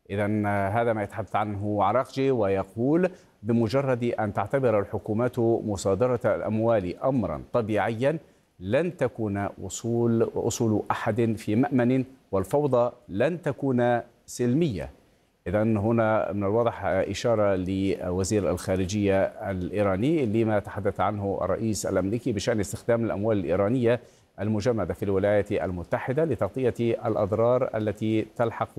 إذا هذا ما يتحدث عنه عراقجي، ويقول بمجرد أن تعتبر الحكومات مصادرة الأموال أمرا طبيعيا لن تكون أصول أحد في مأمن، والفوضى لن تكون سلمية. إذا هنا من الواضح إشارة لوزير الخارجية الإيراني لما تحدث عنه الرئيس الأمريكي بشأن استخدام الأموال الإيرانية المجمدة في الولايات المتحدة لتغطية الأضرار التي تلحق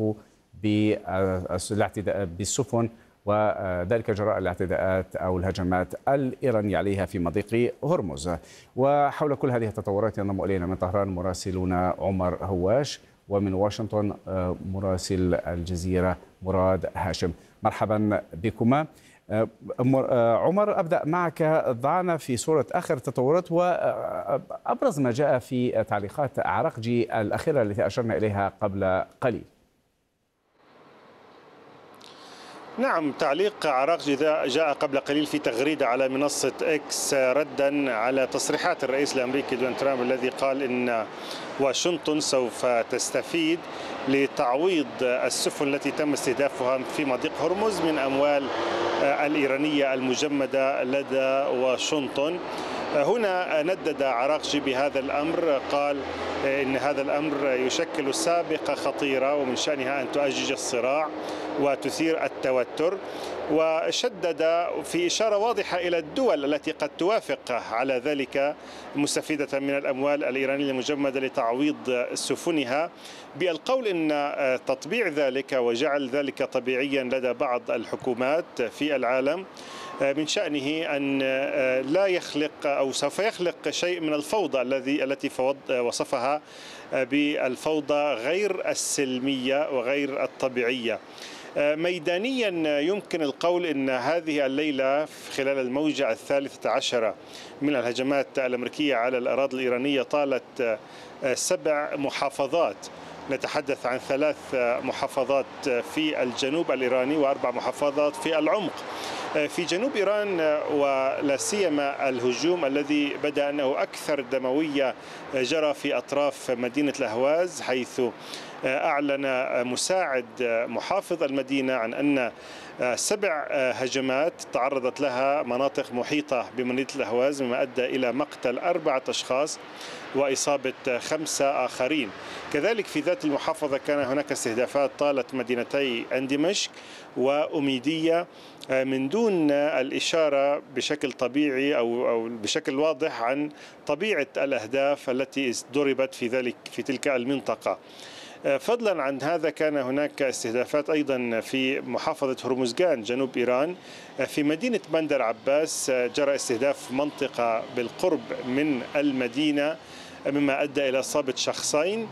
بالسفن، وذلك جراء الاعتداءات أو الهجمات الإيرانية عليها في مضيق هرمز. وحول كل هذه التطورات ينضم إلينا من طهران مراسلنا عمر هواش، ومن واشنطن مراسل الجزيرة مراد هاشم. مرحبا بكما. عمر، أبدأ معك. ضعنا في صورة آخر التطورات وأبرز ما جاء في تعليقات عراقجي الأخيرة التي أشرنا إليها قبل قليل. نعم، تعليق عراقجي جاء قبل قليل في تغريدة على منصة إكس ردا على تصريحات الرئيس الأمريكي دونالد ترامب الذي قال إن واشنطن سوف تستفيد لتعويض السفن التي تم استهدافها في مضيق هرمز من أموال الإيرانية المجمدة لدى واشنطن. هنا ندد عراقجي بهذا الأمر، قال إن هذا الأمر يشكل سابقة خطيرة ومن شأنها أن تؤجج الصراع وتثير التوتر، وشدد في إشارة واضحة إلى الدول التي قد توافق على ذلك مستفيدة من الأموال الإيرانية المجمدة لتعويض سفنها، بالقول إن تطبيع ذلك وجعل ذلك طبيعيا لدى بعض الحكومات في العالم من شأنه أن لا يخلق أو سوف يخلق شيء من الفوضى التي وصفها بالفوضى غير السلمية وغير الطبيعية. ميدانيا يمكن القول أن هذه الليلة خلال الموجة 13 من الهجمات الأمريكية على الأراضي الإيرانية طالت 7 محافظات. نتحدث عن 3 محافظات في الجنوب الإيراني و4 محافظات في العمق في جنوب إيران، ولا سيما الهجوم الذي بدأ أنه أكثر دموية جرى في أطراف مدينة الأهواز، حيث أعلن مساعد محافظ المدينة عن أن 7 هجمات تعرضت لها مناطق محيطة بمدينة الأهواز، مما أدى إلى مقتل 4 أشخاص وإصابة 5 آخرين. كذلك في ذات المحافظة كان هناك استهدافات طالت مدينتي دمشق وأميدية من دون الإشارة بشكل طبيعي أو بشكل واضح عن طبيعة الأهداف التي ضربت في تلك المنطقة. فضلا عن هذا كان هناك استهدافات أيضا في محافظة هرمزغان جنوب إيران. في مدينة بندر عباس جرى استهداف منطقة بالقرب من المدينة، مما أدى إلى إصابة شخصين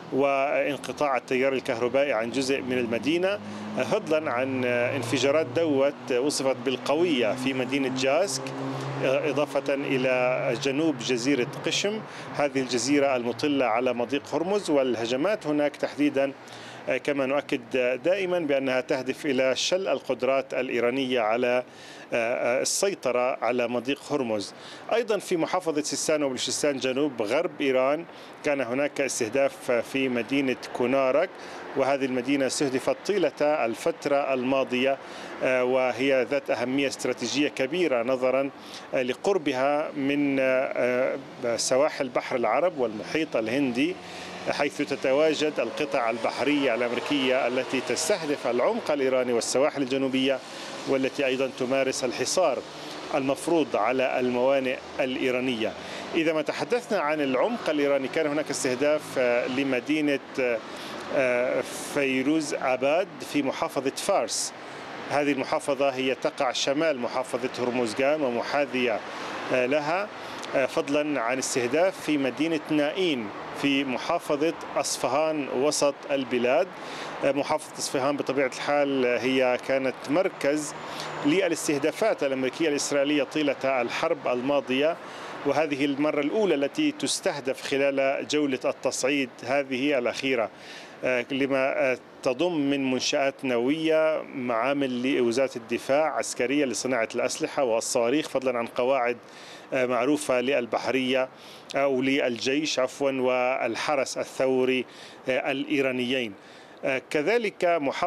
وانقطاع التيار الكهربائي عن جزء من المدينة، فضلا عن انفجارات دوت وصفت بالقوية في مدينة جاسك، إضافة إلى جنوب جزيرة قشم، هذه الجزيرة المطلة على مضيق هرمز. والهجمات هناك تحديدا كما نؤكد دائما بأنها تهدف إلى شل القدرات الإيرانية على السيطرة على مضيق هرمز. أيضا في محافظة سيستان وبلوشستان جنوب غرب إيران كان هناك استهداف في مدينة كونارك، وهذه المدينة استهدفت طيلة الفترة الماضية، وهي ذات أهمية استراتيجية كبيرة نظرا لقربها من سواحل بحر العرب والمحيط الهندي، حيث تتواجد القطع البحرية الأمريكية التي تستهدف العمق الإيراني والسواحل الجنوبية، والتي أيضا تمارس الحصار المفروض على الموانئ الإيرانية. إذا ما تحدثنا عن العمق الإيراني كان هناك استهداف لمدينة فيروز آباد في محافظة فارس. هذه المحافظة هي تقع شمال محافظة هرمزغان ومحاذية لها، فضلا عن استهداف في مدينة نائين في محافظة أصفهان وسط البلاد. محافظة أصفهان بطبيعة الحال هي كانت مركز للاستهدافات الأمريكية الإسرائيلية طيلة الحرب الماضية، وهذه المرة الأولى التي تستهدف خلال جولة التصعيد هذه الأخيرة، لما تضم من منشآت نووية، معامل لوزارة الدفاع، عسكرية لصناعة الأسلحة والصواريخ، فضلا عن قواعد معروفة للبحرية أو للجيش والحرس الثوري الإيرانيين. كذلك